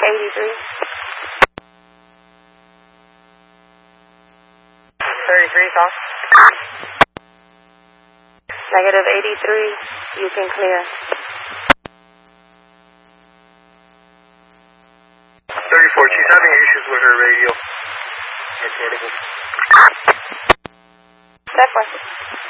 83. 33, talk. Negative 83, you can clear. 34, she's having issues with her radio. Recordable. Step 1.